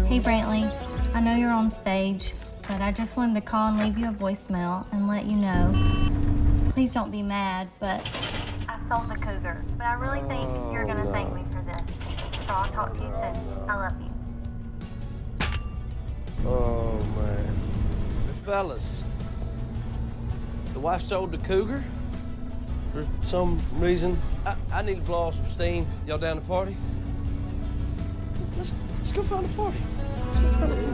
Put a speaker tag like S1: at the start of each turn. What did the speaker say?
S1: Hey, Brantley. I know you're on stage, but I just wanted to call and leave you a voicemail and let you know. Please don't be mad, but I sold the cougar. But I really think you're gonna thank me for this. So I'll talk to you soon. I love you.
S2: Oh, man. Fellas, the wife sold the cougar? For some reason. I need to blow off some steam. Y'all down to party? Let's go find a party. Let's go find a party.